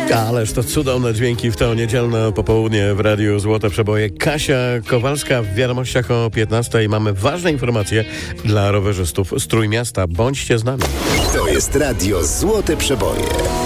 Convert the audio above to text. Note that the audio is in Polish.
Ależ to cudowne dźwięki w to niedzielne popołudnie w Radiu Złote Przeboje. Kasia Kowalska w wiadomościach o 15:00. Mamy ważne informacje dla rowerzystów z Trójmiasta. Bądźcie z nami. To jest Radio Złote Przeboje.